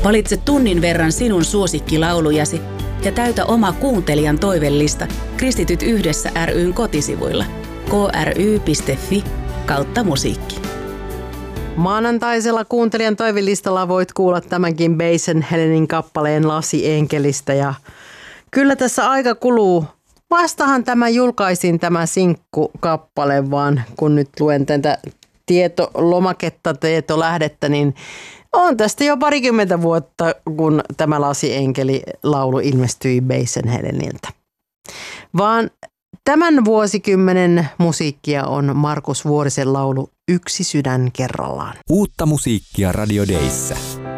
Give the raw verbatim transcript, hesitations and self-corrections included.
Valitse tunnin verran sinun suosikkilaulujasi ja täytä oma kuuntelijan toivellista Kristityt yhdessä ry:n kotisivuilla kry piste fi kautta musiikki. Maanantaisella kuuntelijan toivelistalla voit kuulla tämänkin Basen Helenin kappaleen Lasi enkelistä ja kyllä tässä aika kuluu. Vastahan tämä julkaisin tämä sinkkukappale, vaan kun nyt luen tätä tietolomaketta, tietolähdettä, niin on tästä jo parikymmentä vuotta, kun tämä Lasi enkeli laulu ilmestyi Basen Heleniltä. Vaan tämän vuosikymmenen musiikkia on Markus Vuorisen laulu Yksi sydän kerrallaan. Uutta musiikkia Radio Dayssä.